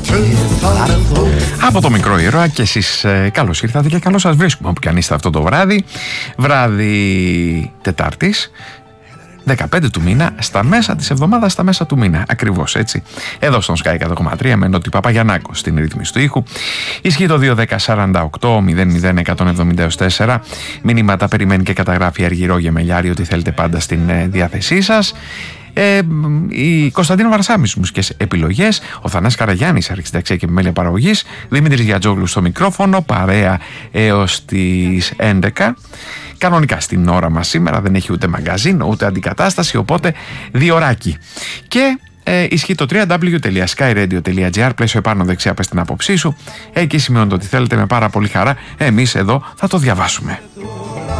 Από το μικρό ήρωα και εσείς καλώς ήρθατε και καλώς σας βρίσκουμε όπου κι αν είστε αυτό το βράδυ. Βράδυ Τετάρτης 15 του μήνα, στα μέσα της εβδομάδας, στα μέσα του μήνα. Ακριβώς έτσι. Εδώ στον Sky 100,3 με Νότι Παπαγιαννάκο στην ρύθμιση του ήχου. Ισχύει το 210-48-00-170-4. Μηνύματα περιμένει και καταγράφει Αργυρό Γεμελιάρη, ότι θέλετε πάντα στην διάθεσή σας. Η Κωνσταντίνο Βαρσάμις μουσικές επιλογές, ο Θανάσης Καραγιάννης αρχιτεκτονική και επιμέλεια παραγωγής, Δημήτρης Γιατζόγλου στο μικρόφωνο, παρέα έως τις 11. Κανονικά στην ώρα μας σήμερα δεν έχει ούτε μαγκαζίνο ούτε αντικατάσταση, οπότε διωράκι. Και ισχύει το www.skyradio.gr, πλαίσιο επάνω δεξιά πες την άποψή σου. Εκεί σημειώνεται ότι θέλετε, με πάρα πολύ χαρά εμείς εδώ θα το διαβάσουμε.